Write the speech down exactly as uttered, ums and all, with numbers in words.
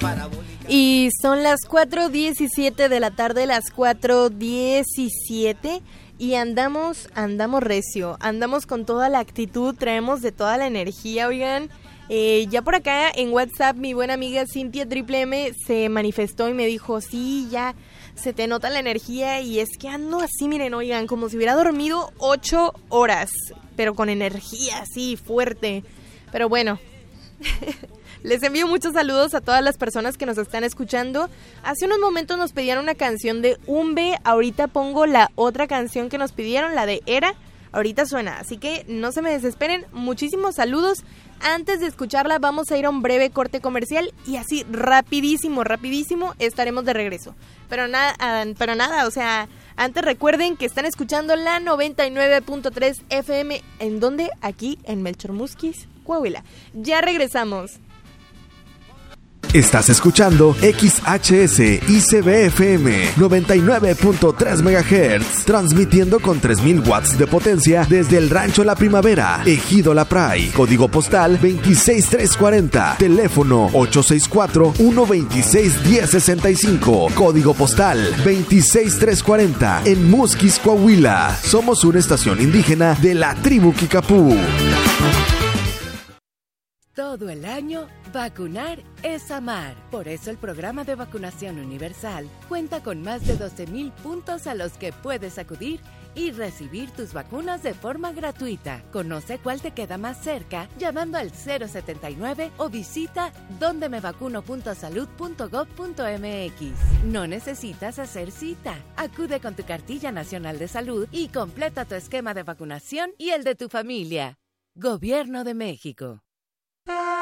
Y son las cuatro diecisiete de la tarde, las cuatro diecisiete, y andamos, andamos recio, andamos con toda la actitud, traemos de toda la energía, oigan. Eh, ya por acá en WhatsApp mi buena amiga Cintia Triple M se manifestó y me dijo, sí, ya se te nota la energía, y es que ando así, miren, oigan, como si hubiera dormido ocho horas, pero con energía así fuerte. Pero bueno, les envío muchos saludos a todas las personas que nos están escuchando. Hace unos momentos nos pedían una canción de Umbe, ahorita pongo la otra canción que nos pidieron, la de Era, ahorita suena, así que no se me desesperen, muchísimos saludos. Antes de escucharla vamos a ir a un breve corte comercial y así rapidísimo, rapidísimo estaremos de regreso. Pero nada, pero nada, o sea, antes recuerden que están escuchando la noventa y nueve punto tres F M, ¿en dónde? Aquí en Melchor Musquis, Coahuila. Ya regresamos. Estás escuchando X H S I C B F M noventa y nueve punto tres megahertz, transmitiendo con tres mil watts de potencia desde el Rancho La Primavera, Ejido La Pray, código postal veintiséis mil trescientos cuarenta, teléfono ocho seis cuatro, uno dos seis, uno cero seis cinco, código postal veintiséis mil trescientos cuarenta, en Musquis, Coahuila. Somos una estación indígena de la tribu Kicapú. Todo el año, vacunar es amar. Por eso el programa de vacunación universal cuenta con más de doce mil puntos a los que puedes acudir y recibir tus vacunas de forma gratuita. Conoce cuál te queda más cerca llamando al cero setenta y nueve o visita donde me vacuno punto salud punto gob punto m x. No necesitas hacer cita. Acude con tu cartilla nacional de salud y completa tu esquema de vacunación y el de tu familia. Gobierno de México.